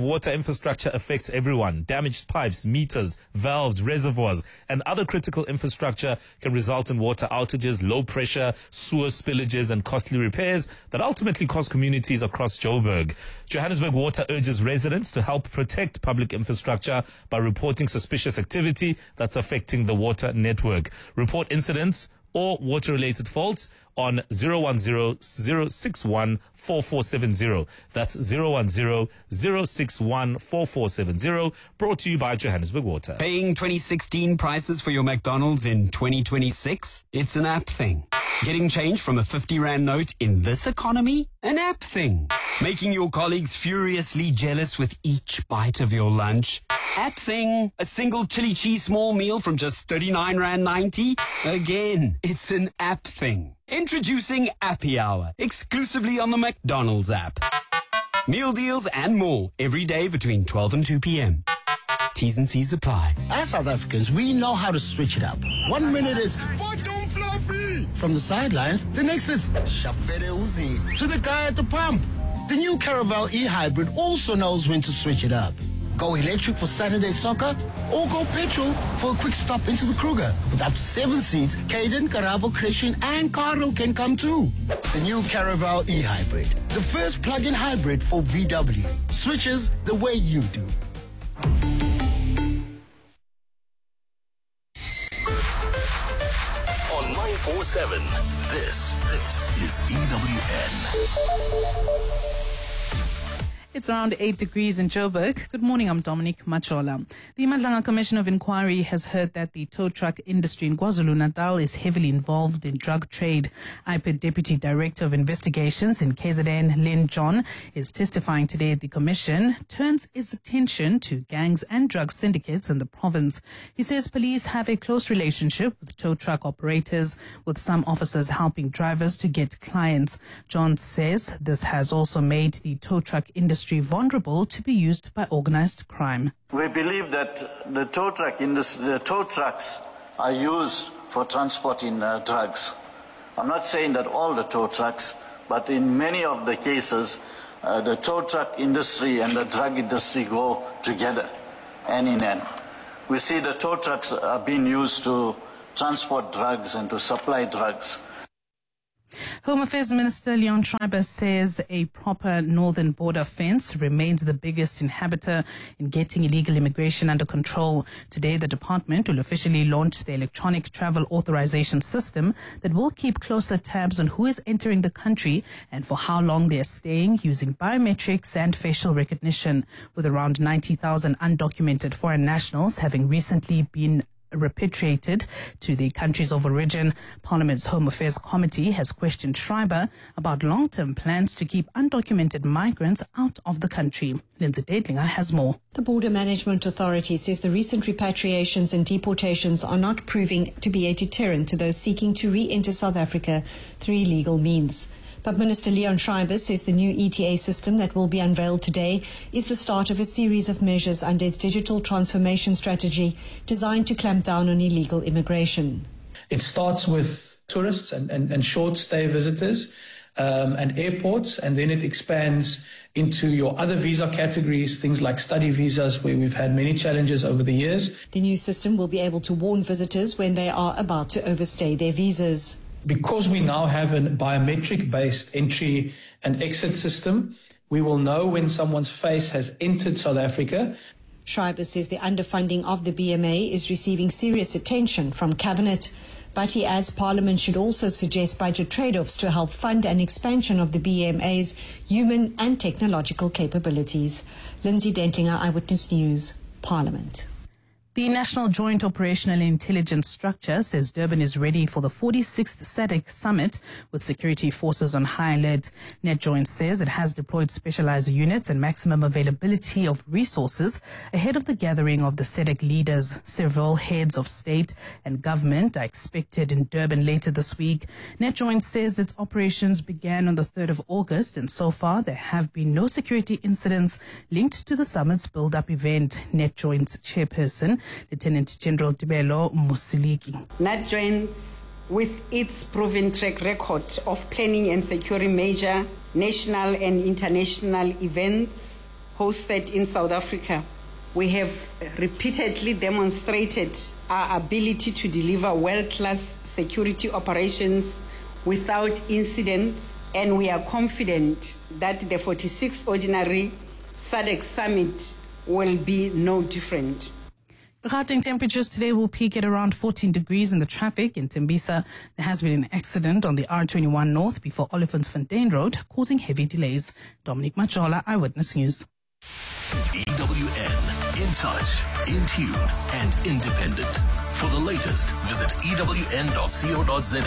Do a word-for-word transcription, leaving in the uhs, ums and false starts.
water infrastructure affects everyone. Damaged pipes, meters, valves, reservoirs, and other critical infrastructure can result in water outages, low pressure, sewer spillages, and costly repairs that ultimately cost communities across Joburg. Johannesburg Water urges residents to help protect public infrastructure by reporting suspicious activity that's affecting the water network. Report incidents or water-related faults on zero one zero, zero six one, four four seven zero. That's zero one zero, zero six one, four four seven zero. Brought to you by Johannesburg Water. Paying twenty sixteen prices for your McDonald's in twenty twenty-six? It's an app thing. Getting change from a fifty rand note in this economy? An app thing. Making your colleagues furiously jealous with each bite of your lunch? App thing. A single chili cheese small meal from just thirty-nine rand ninety? Again, it's an app thing. Introducing Appy Hour, exclusively on the McDonald's app. Meal deals and more every day between twelve and two p.m. T's and C's apply. As South Africans, we know how to switch it up. One minute it's Bottom Fluffy from the sidelines. The next it's Shafere Uzi to the guy at the pump. The new Caravel e-hybrid also knows when to switch it up. Go electric for Saturday soccer or go petrol for a quick stop into the Kruger. With up to seven seats, Caden, Karabo, Christian and Cardinal can come too. The new Caravel e-hybrid. The first plug-in hybrid for V W. Switches the way you do. On nine four seven, this, this is E W N. It's around eight degrees in Joburg. Good morning, I'm Dominic Machola. The Madlanga Commission of Inquiry has heard that the tow truck industry in KwaZulu-Natal is heavily involved in drug trade. I P I D Deputy Director of Investigations in K Z N, Lynn John, is testifying today. The Commission turns its attention to gangs and drug syndicates in the province. He says police have a close relationship with tow truck operators, with some officers helping drivers to get clients. John says this has also made the tow truck industry vulnerable to be used by organized crime. We believe that the tow truck industry, the tow trucks are used for transporting uh, drugs. I'm not saying that all the tow trucks, but in many of the cases, uh, the tow truck industry and the drug industry go together, hand in hand. We see the tow trucks are being used to transport drugs and to supply drugs. Home Affairs Minister Leon Schreiber says a proper northern border fence remains the biggest inhibitor in getting illegal immigration under control. Today, the department will officially launch the electronic travel authorization system that will keep closer tabs on who is entering the country and for how long they are staying, using biometrics and facial recognition. With around ninety thousand undocumented foreign nationals having recently been repatriated to the countries of origin, Parliament's Home Affairs Committee has questioned Schreiber about long-term plans to keep undocumented migrants out of the country. Lindsay Dadlinger has more. The Border Management Authority says the recent repatriations and deportations are not proving to be a deterrent to those seeking to re-enter South Africa through illegal means. But Minister Leon Schreiber says the new E T A system that will be unveiled today is the start of a series of measures under its digital transformation strategy designed to clamp down on illegal immigration. It starts with tourists and, and, and short stay visitors um, and airports, and then it expands into your other visa categories, things like study visas, where we've had many challenges over the years. The new system will be able to warn visitors when they are about to overstay their visas. Because we now have a biometric-based entry and exit system, we will know when someone's face has entered South Africa. Schreiber says the underfunding of the B M A is receiving serious attention from Cabinet. But he adds Parliament should also suggest budget trade-offs to help fund an expansion of the B M A's human and technological capabilities. Lindsay Dentlinger, Eyewitness News, Parliament. The National Joint Operational Intelligence Structure says Durban is ready for the forty-sixth SADC Summit with security forces on high alert. NetJoint says it has deployed specialized units and maximum availability of resources ahead of the gathering of the SADC leaders. Several heads of state and government are expected in Durban later this week. NetJoint says its operations began on the third of August, and so far there have been no security incidents linked to the summit's build-up event. NetJoint's chairperson, Lieutenant General Tibelo Musiliki. NetJoint, with its proven track record of planning and securing major national and international events, posted in South Africa, we have repeatedly demonstrated our ability to deliver world-class security operations without incidents, and we are confident that the forty-sixth Ordinary S A D C Summit will be no different. Gauteng temperatures today will peak at around fourteen degrees in the traffic. In Tembisa, there has been an accident on the R twenty-one North before Olifantsfontein Road, causing heavy delays. Dominic Majola, Eyewitness News. E W N, in touch, in tune, and independent. For the latest, visit E W N dot co dot za.